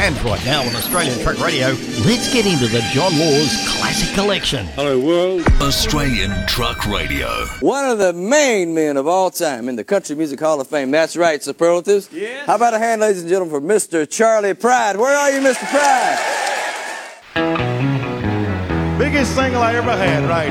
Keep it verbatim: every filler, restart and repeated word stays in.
And right now on Australian Truck Radio, let's get into the John Laws Classic Collection. Hello, world. Australian Truck Radio. One of the main men of all time in the Country Music Hall of Fame. That's right, superlatives. Yes. How about a hand, ladies and gentlemen, for Mister Charley Pride? Where are you, Mister Pride? Biggest single I ever had, right